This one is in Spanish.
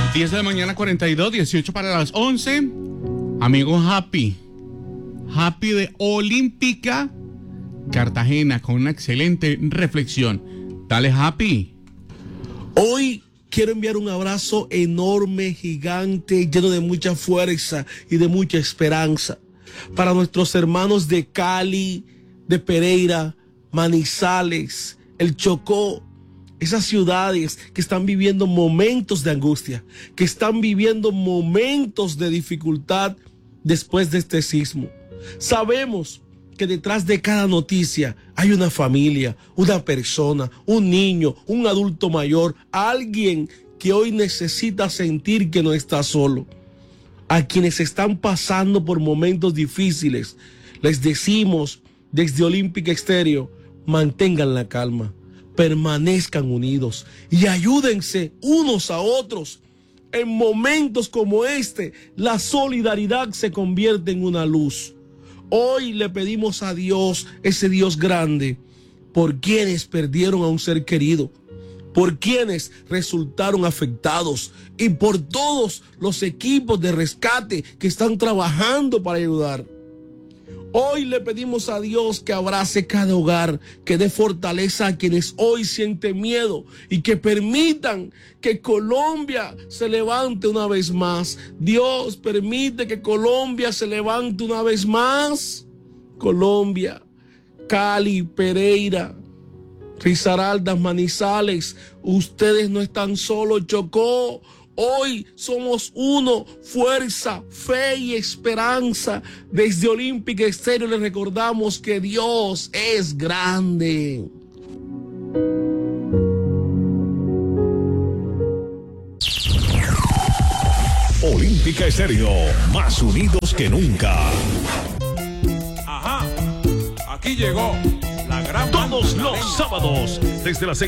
10 de la mañana, 42, 18 para las 11. Amigo Happy de Olímpica Cartagena, con una excelente reflexión. Dale, Happy. Hoy quiero enviar un abrazo enorme, gigante, lleno de mucha fuerza y de mucha esperanza para nuestros hermanos de Cali, de Pereira, Manizales, el Chocó, esas ciudades que están viviendo momentos de angustia, que están viviendo momentos de dificultad después de este sismo. Sabemos que detrás de cada noticia hay una familia, una persona, un niño, un adulto mayor, alguien que hoy necesita sentir que no está solo. A quienes están pasando por momentos difíciles, les decimos desde Olímpica Estéreo, mantengan la calma, permanezcan unidos y ayúdense unos a otros. En momentos como este, la solidaridad se convierte en una luz. Hoy le pedimos a Dios, ese Dios grande, por quienes perdieron a un ser querido, por quienes resultaron afectados y por todos los equipos de rescate que están trabajando para ayudar. Hoy le pedimos a Dios que abrace cada hogar, que dé fortaleza a quienes hoy sienten miedo y que permitan que Colombia se levante una vez más. Dios permite que Colombia se levante una vez más. Colombia, Cali, Pereira, Risaraldas, Manizales, ustedes no están solos, Chocó. Hoy somos uno, fuerza, fe y esperanza. Desde Olímpica Estéreo les recordamos que Dios es grande. Olímpica Estéreo, más unidos que nunca. Ajá, aquí llegó la gran Todos los sábados, desde las 6